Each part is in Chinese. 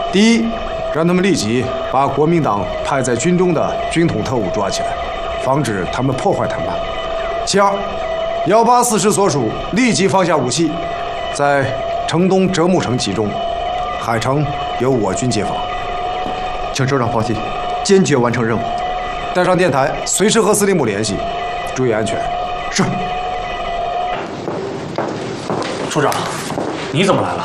第一，让他们立即把国民党派在军中的军统特务抓起来，防止他们破坏谈判。其二，184师所属立即放下武器，在城东折木城集中，海城由我军接防。 请首长放心，坚决完成任务。 带上电台，随时和司令部联系，注意安全。 是。 处长，你怎么来了？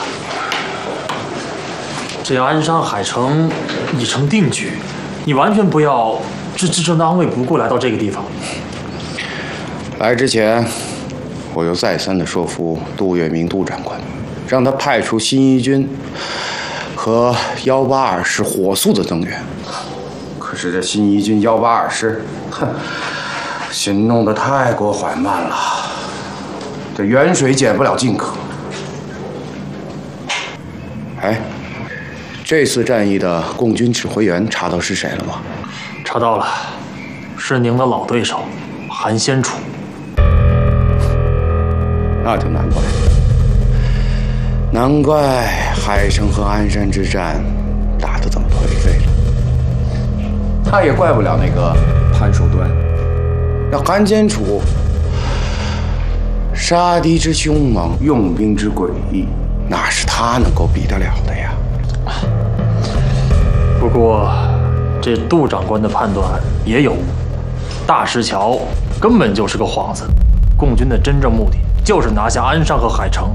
这安山海城已成定局，你完全不要置正当安危不顾来到这个地方。 来之前，我又再三的说服杜月明杜长官，让他派出新一军和182师火速的增援。可是这新一军182师，行动的太过缓慢了，这远水解不了近渴。哎，这次战役的共军指挥员查到是谁了吗？ 查到了，是您的老对手韩先楚。 那就难怪海城和鞍山之战打得这么颓废了。他也怪不了那个潘守端，那韩先楚杀敌之凶猛，用兵之诡异，哪是他能够比得了的呀？ 不过，这杜长官的判断也有误，大石桥根本就是个幌子，共军的真正目的就是拿下鞍山和海城。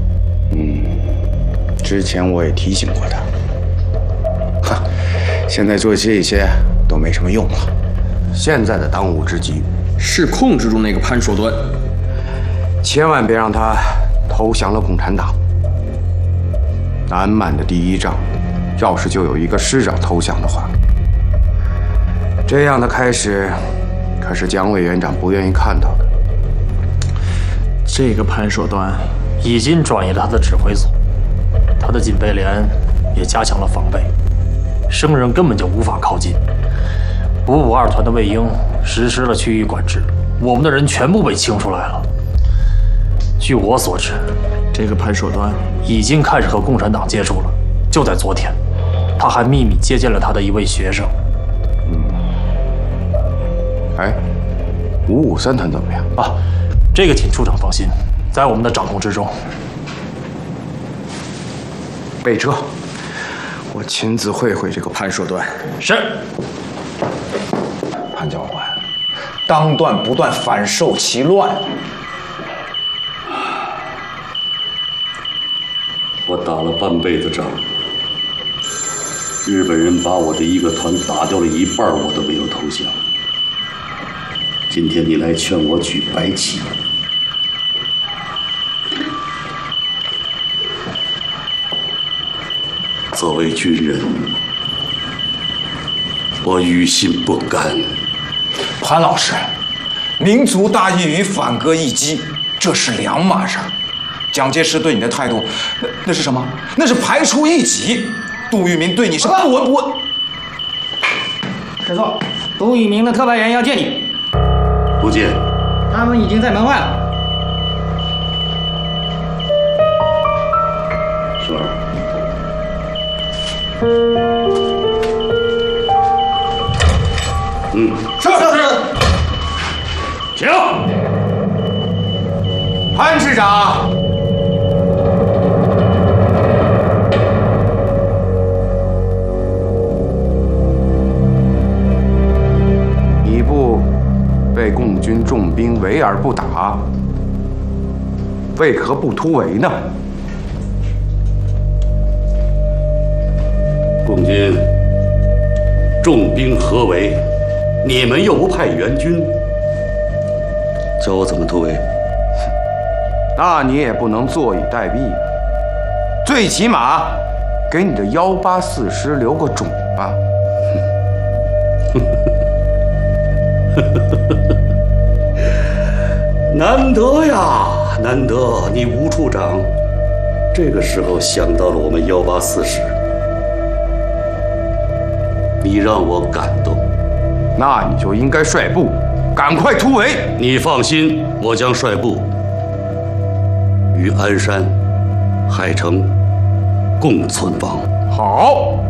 之前我也提醒过他，现在做这些都没什么用了。现在的当务之急是控制住那个潘守端， 千万别让他投降了共产党。南满的第一仗，要是就有一个师长投降的话，这样的开始可是蒋委员长不愿意看到的。 这个潘守端已经转移了他的指挥所，他的警备连也加强了防备，生人根本就无法靠近。552团的卫英实施了区域管制，我们的人全部被清出来了。据我所知，这个潘守端已经开始和共产党接触了。就在昨天，他还秘密接见了他的一位学生。 哎，553团怎么样？ 啊，这个请处长放心，在我们的掌控之中。 备车，我亲自会会这个潘守端。 是。 潘教官，当断不断，反受其乱。 我打了半辈子仗，日本人把我的一个团打掉了一半，我都没有投降。今天你来劝我举白旗，作为军人，我于心不甘。 潘老师，民族大义与反戈一击，这是两码事。蒋介石对你的态度，那是什么？那是排除异己。杜聿明对你是不闻不问。 师座，杜聿明的特派员要见你。 不见。 他们已经在门外了。 雪儿。 是。 请。 潘师长。你部被共军重兵围而不打，为何不突围呢？ 共军重兵合围，你们又不派援军，叫我怎么突围？ 那你也不能坐以待毙啊！最起码给你的184师留个种吧。 难得呀，难得你吴处长这个时候想到了我们184师，你让我感动。 那你就应该率部赶快突围。 你放心，我将率部与鞍山、海城共存亡。 好。